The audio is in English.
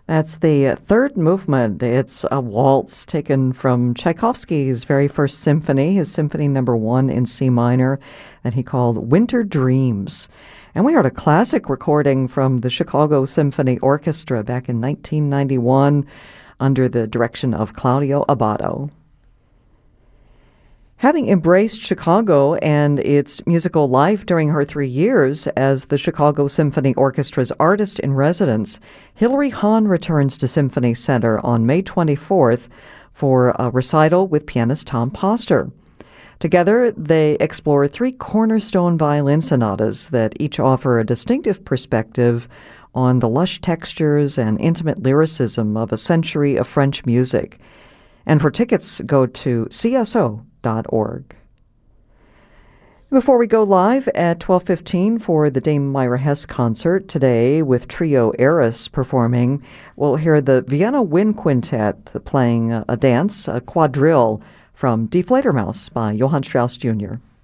That's the third movement. It's a waltz taken from Tchaikovsky's very first symphony, his Symphony Number 1 in C minor, that he called Winter Dreams. And we heard a classic recording from the Chicago Symphony Orchestra back in 1991 under the direction of Claudio Abbado. Having embraced Chicago and its musical life during her 3 years as the Chicago Symphony Orchestra's artist in residence, Hilary Hahn returns to Symphony Center on May 24th for a recital with pianist Tom Poster. Together, they explore 3 cornerstone violin sonatas that each offer a distinctive perspective on the lush textures and intimate lyricism of a century of French music. And for tickets, go to cso.org. Before we go live at 12:15 for the Dame Myra Hess concert today with Trio Eris performing, we'll hear the Vienna Wind Quintet playing a dance, a quadrille from Die Fledermaus by Johann Strauss Jr.